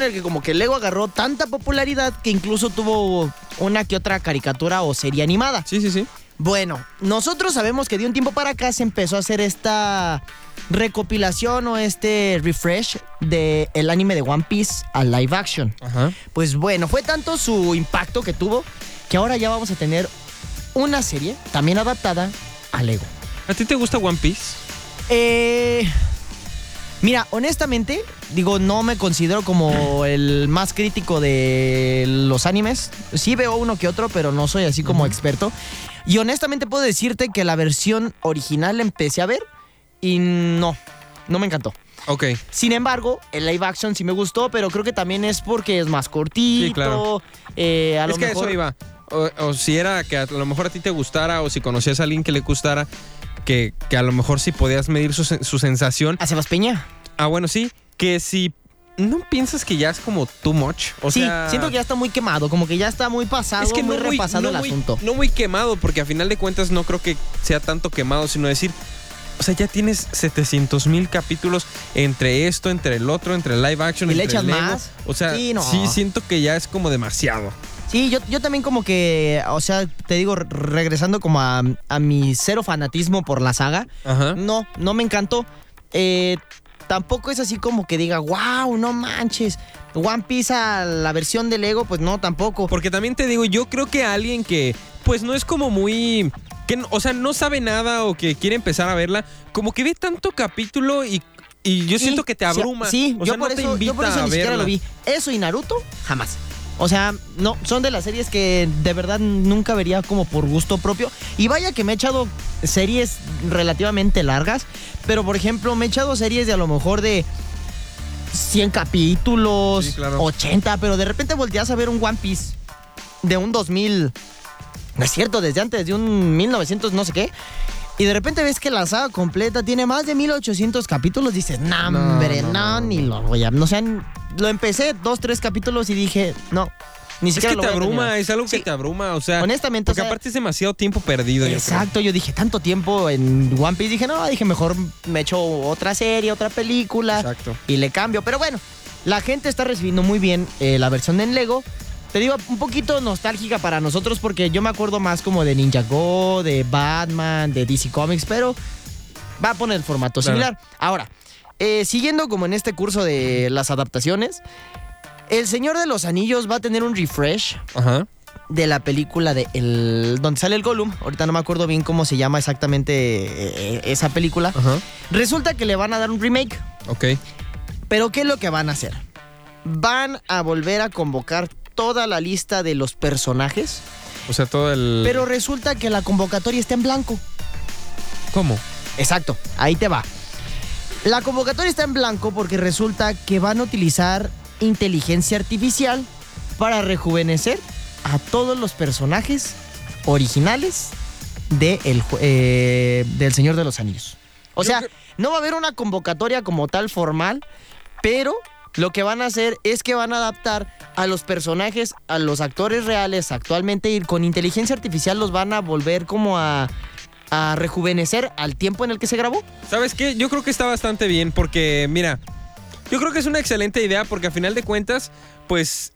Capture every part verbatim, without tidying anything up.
en el que como que Lego agarró tanta popularidad que incluso tuvo una que otra caricatura o serie animada. Sí, sí, sí. Bueno, nosotros sabemos que de un tiempo para acá se empezó a hacer esta recopilación o este refresh del anime de One Piece a live action. Ajá. Pues bueno, fue tanto su impacto que tuvo que ahora ya vamos a tener una serie también adaptada a Lego. ¿A ti te gusta One Piece? Eh... Mira, honestamente, digo, no me considero como el más crítico de los animes. Sí veo uno que otro, pero no soy así como uh-huh. experto. Y honestamente puedo decirte que la versión original la empecé a ver y no, no me encantó. Ok. Sin embargo, el live action sí me gustó, pero creo que también es porque es más cortito. Sí, claro. Eh, a es lo que mejor... eso iba. O, o si era que a lo mejor a ti te gustara o si conocías a alguien que le gustara, que, que a lo mejor sí podías medir su, su sensación. ¿A Sebas Peña? Ah, bueno, sí. Que si no piensas que ya es como too much. O sí, sea, siento que ya está muy quemado, como que ya está muy pasado, es que muy no repasado no el muy, asunto. No muy quemado, porque a final de cuentas no creo que sea tanto quemado, sino decir, o sea, ya tienes setecientos mil capítulos entre esto, entre el otro, entre el live action, ¿Y entre le echas el Lego. más? O sea, sí, no. sí siento que ya es como demasiado. Sí, yo, yo también como que, o sea, te digo, regresando como a, a mi cero fanatismo por la saga, Ajá. no, no me encantó. Eh, tampoco es así como que diga, wow, no manches, One Piece a la versión de Lego, pues no, tampoco. Porque también te digo, yo creo que alguien que, pues no es como muy... que, o sea, no sabe nada o que quiere empezar a verla, como que ve tanto capítulo y, y yo sí, siento que te abruma. Sí, o yo, sea, por no te eso, invita yo por eso a ni siquiera verla. lo vi. Eso y Naruto, jamás. O sea, no, son de las series que de verdad nunca vería como por gusto propio. Y vaya que me he echado series relativamente largas, pero por ejemplo me he echado series de a lo mejor de cien capítulos, sí, claro. ochenta, pero de repente volteas a ver un One Piece de un dos mil, no es cierto, desde antes, de un mil novecientos no sé qué, y de repente ves que la saga completa tiene más de mil ochocientos capítulos, dices, nah, no, hombre, no, no, no, ni no. lo voy a... No sé, lo empecé dos, tres capítulos y dije, no, ni Es siquiera que lo te voy a abruma, terminar. es algo que Sí. te abruma, o sea... Honestamente, porque o sea, aparte es demasiado tiempo perdido. Exacto, yo, yo dije, tanto tiempo en One Piece, dije, no, dije, mejor me echo otra serie, otra película. Exacto. Y le cambio, pero bueno, la gente está recibiendo muy bien eh, la versión en Lego. Te digo, un poquito nostálgica para nosotros porque yo me acuerdo más como de Ninjago, de Batman, de D C Comics, pero va a poner el formato Claro. similar. Ahora, eh, siguiendo como en este curso de las adaptaciones, El Señor de los Anillos va a tener un refresh Ajá. de la película de el, donde sale el Gollum. Ahorita no me acuerdo bien cómo se llama exactamente eh, esa película. Ajá. Resulta que le van a dar un remake. Ok. Pero ¿qué es lo que van a hacer? Van a volver a convocar toda la lista de los personajes, O sea, todo el... pero resulta que la convocatoria está en blanco. ¿Cómo? Exacto, ahí te va. La convocatoria está en blanco porque resulta que van a utilizar inteligencia artificial para rejuvenecer a todos los personajes originales de el, eh, del Señor de los Anillos. O Yo sea, creo- no va a haber una convocatoria como tal formal, pero lo que van a hacer es que van a adaptar a los personajes, a los actores reales actualmente y con inteligencia artificial los van a volver como a, a rejuvenecer al tiempo en el que se grabó. ¿Sabes qué? Yo creo que está bastante bien porque, mira, yo creo que es una excelente idea porque a final de cuentas, pues,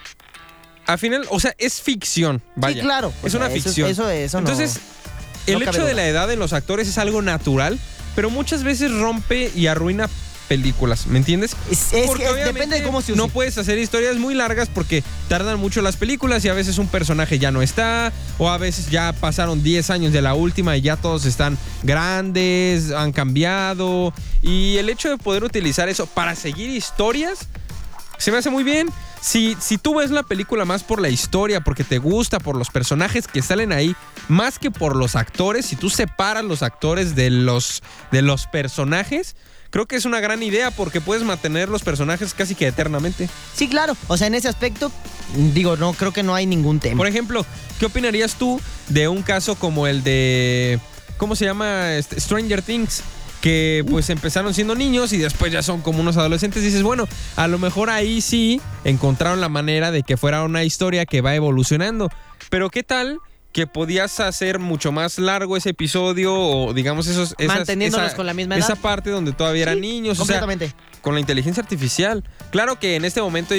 al final, o sea, es ficción, vaya. Sí, claro. Es O una sea, eso- ficción. Eso, eso, no- Entonces, no el cabe hecho de duda. la edad de los actores es algo natural, pero muchas veces rompe y arruina películas, ¿me entiendes? Es, es Porque que obviamente depende de cómo se use. no puedes hacer historias muy largas porque tardan mucho las películas y a veces un personaje ya no está, o a veces ya pasaron diez años de la última y ya todos están grandes, han cambiado. Y el hecho de poder utilizar eso para seguir historias se me hace muy bien. Si, si tú ves la película más por la historia, porque te gusta, por los personajes que salen ahí, más que por los actores, si tú separas los actores de los, de los personajes, creo que es una gran idea porque puedes mantener los personajes casi que eternamente. Sí, claro. O sea, en ese aspecto, digo, no creo que no hay ningún tema. Por ejemplo, ¿qué opinarías tú de un caso como el de... ¿Cómo se llama? Este, Stranger Things. Que pues empezaron siendo niños y después ya son como unos adolescentes. Dices, bueno, a lo mejor ahí sí encontraron la manera de que fuera una historia que va evolucionando. Pero ¿qué tal que podías hacer mucho más largo ese episodio o digamos esos... Esas, Manteniéndolos esa, con la misma edad. Esa parte donde todavía eran Sí, niños. completamente. O sea, con la inteligencia artificial. Claro que en este momento